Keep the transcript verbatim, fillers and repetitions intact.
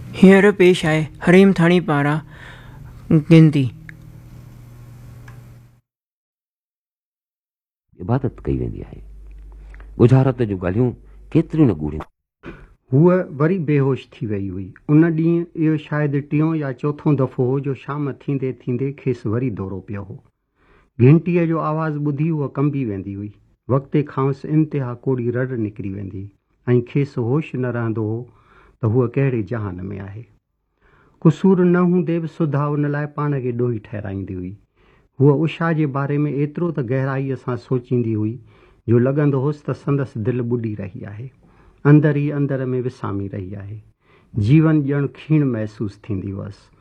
हींअर पेश आहे हरीम थाणी पारां गिनती। इबादत कई वेंदी आहे। बुझारत जूं ॻाल्हियूं केतिरियूं न ॻूढ़ियूं। हूअ वरी बेहोश थी वई हुई। उन ॾींहुं इहो शायदि टियों या चोथों दफ़ो हो जो शाम थींदे थींदे खेसि वरी दौरो पियो हो। घंटीअ जो आवाज़ु ॿुधी हूअ कंबी वेंदी हुई। वक़्ते खांसि इंतिहा कोड़ी रड़ निकिरी वेंदी ऐं खेसि होश न रहंदो हो त हूअ कहिड़े जहान में आहे। कुसूर न हूंदे बि सुधा उन लाइ पाण खे ॾोही ठहिराईंदी हुई। हूअ उषा जे बारे में एतिरो त गहराईअ सां सोचींदी हुई जो लॻंदो हुअसि त संदसि दिलि ॿुॾी रही आहे, अंदरि ई अंदरि में विसामी रही आहे। जीवन ॼण खीण महसूसु थींदी हुअसि।